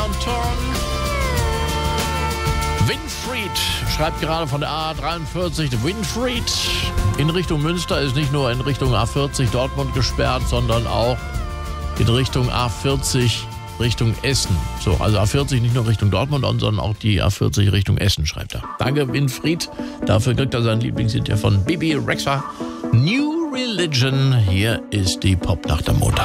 Turn. Winfried schreibt gerade von der A43. Winfried in Richtung Münster ist nicht nur in Richtung A40 Dortmund gesperrt, sondern auch in Richtung A40 Richtung Essen. So, also A40 nicht nur Richtung Dortmund, sondern auch die A40 Richtung Essen, schreibt er. Danke, Winfried. Dafür kriegt er sein Lieblingslied von Bibi Rexha. New Religion. Hier ist die Popnacht am Montag.